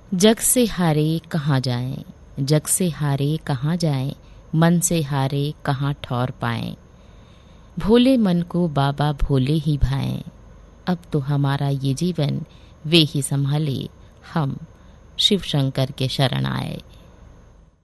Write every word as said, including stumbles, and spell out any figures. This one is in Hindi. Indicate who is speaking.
Speaker 1: जग से हारे कहाँ जाएं, जग से हारे कहाँ जाएं, मन से हारे कहाँ ठौर पाएं। भोले मन को बाबा भोले ही भाएं, अब तो हमारा ये जीवन वे ही संभाले, हम शिव शंकर के शरण आए।